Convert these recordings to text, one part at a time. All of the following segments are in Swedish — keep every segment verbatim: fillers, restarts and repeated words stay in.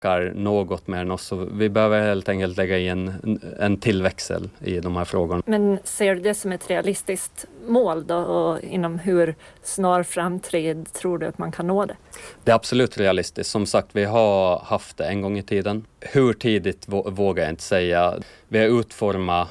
backar något mer än oss. Så vi behöver helt enkelt lägga in en, en tillväxel i de här frågorna. Men ser du det som ett realistiskt mål då? Och inom hur snar framtid tror du att man kan nå det? Det är absolut realistiskt. Som sagt, vi har haft det en gång i tiden. Hur tidigt vågar jag inte säga. Vi har utformat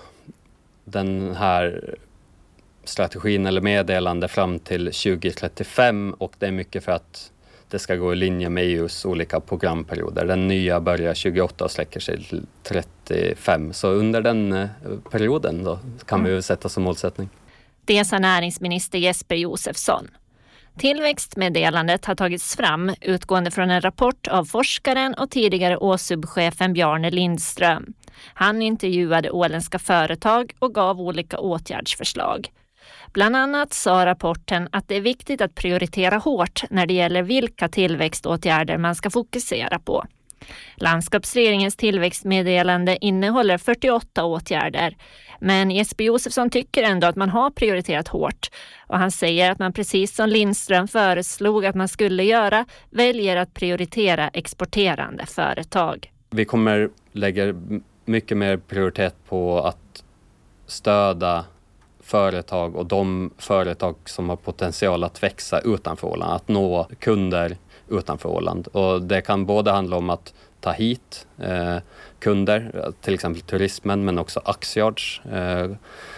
den här strategin eller meddelande fram till tjugo trettiofem och det är mycket för att det ska gå i linje med E U:s olika programperioder. Den nya börjar tjugoåtta och släcker sig till trettiofem. Så under den perioden då kan vi sätta som målsättning. Det sa näringsminister Jesper Josefsson. Tillväxtmeddelandet har tagits fram utgående från en rapport av forskaren och tidigare Åsub-chefen Bjarne Lindström. Han intervjuade åländska företag och gav olika åtgärdsförslag. Bland annat sa rapporten att det är viktigt att prioritera hårt när det gäller vilka tillväxtåtgärder man ska fokusera på. Landskapsregeringens tillväxtmeddelande innehåller fyrtioåtta åtgärder, men Jesper Josefsson tycker ändå att man har prioriterat hårt och han säger att man precis som Lindström föreslog att man skulle göra väljer att prioritera exporterande företag. Vi kommer lägga mycket mer prioritet på att stödja företag och de företag som har potential att växa utanför Åland, att nå kunder utanför Åland. Och det kan både handla om att ta hit eh, kunder, till exempel turismen, men också Axiards. Eh,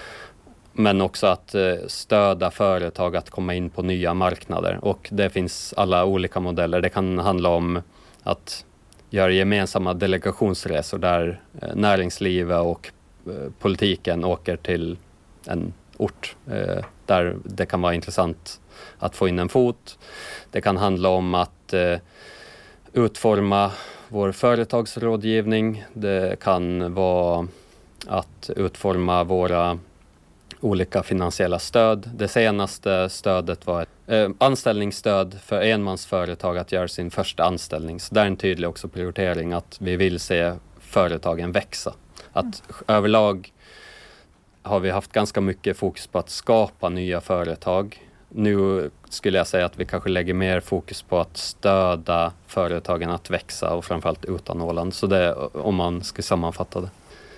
men också att eh, stödja företag att komma in på nya marknader. Och det finns alla olika modeller. Det kan handla om att göra gemensamma delegationsresor där eh, näringslivet och eh, politiken åker till en ort eh, där det kan vara intressant att få in en fot. Det kan handla om att eh, utforma vår företagsrådgivning. Det kan vara att utforma våra olika finansiella stöd. Det senaste stödet var ett eh, anställningsstöd för enmansföretag att göra sin första anställning. Så där är en tydlig också prioritering att vi vill se företagen växa. Att mm. överlag har vi haft ganska mycket fokus på att skapa nya företag. Nu skulle jag säga att vi kanske lägger mer fokus på att stödja företagen att växa och framförallt utan Åland. Så det är om man ska sammanfatta det.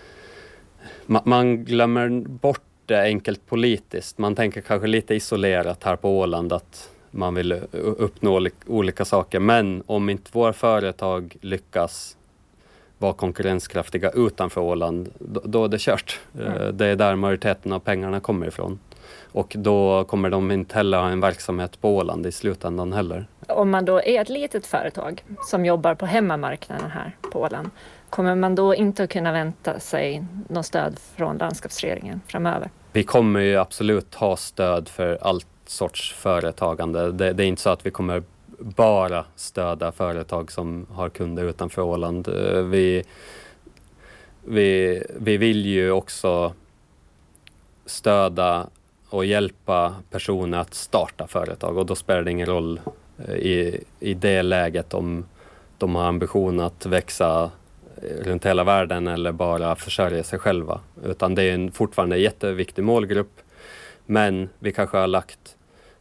Man glömmer bort det enkelt politiskt. Man tänker kanske lite isolerat här på Åland att man vill uppnå olika saker. Men om inte våra företag lyckas vara konkurrenskraftiga utanför Åland, då, då är det kört. Mm. Det är där majoriteten av pengarna kommer ifrån. Och då kommer de inte heller ha en verksamhet på Åland i slutändan heller. Om man då är ett litet företag som jobbar på hemmamarknaden här på Åland, kommer man då inte att kunna vänta sig något stöd från landskapsregeringen framöver? Vi kommer ju absolut ha stöd för allt sorts företagande. Det, det är inte så att vi kommer bara stödja företag som har kunder utanför Åland. Vi, vi, vi vill ju också stödja och hjälpa personer att starta företag. Och då spelar det ingen roll i, i det läget om de har ambition att växa runt hela världen eller bara försörja sig själva. Utan det är en fortfarande en jätteviktig målgrupp. Men vi kanske har lagt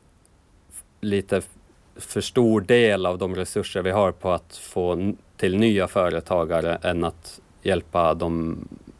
lite för stor del av de resurser vi har på att få till nya företagare än att hjälpa de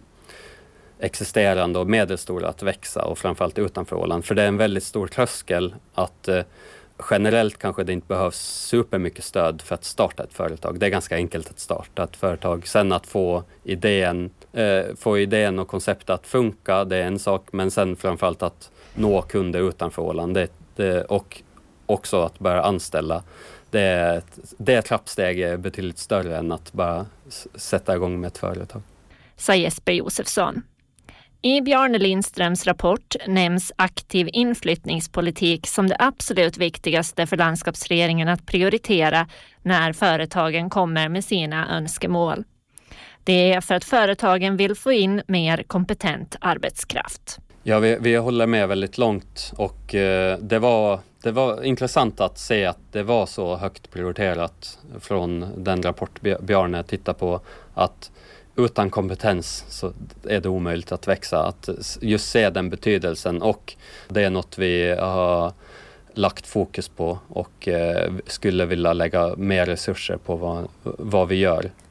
existerande och medelstora att växa och framförallt utanför Åland. För det är en väldigt stor tröskel att eh, generellt kanske det inte behövs supermycket stöd för att starta ett företag. Det är ganska enkelt att starta ett företag. Sen att få idén, eh, få idén och konceptet att funka, det är en sak. Men sen framförallt att nå kunder utanför Åland det, det, och också att börja anställa. Det, är ett, det trappsteg är betydligt större än att bara s- sätta igång med ett företag. Sa Jesper Josefsson. I Bjarne Lindströms rapport nämns aktiv inflyttningspolitik som det absolut viktigaste för landskapsregeringen att prioritera när företagen kommer med sina önskemål. Det är för att företagen vill få in mer kompetent arbetskraft. Ja, vi, vi håller med väldigt långt och eh, det, var, det var intressant att se att det var så högt prioriterat från den rapport Bjarne tittar på att utan kompetens så är det omöjligt att växa. Att just se den betydelsen och det är något vi har lagt fokus på och eh, skulle vilja lägga mer resurser på vad, vad vi gör.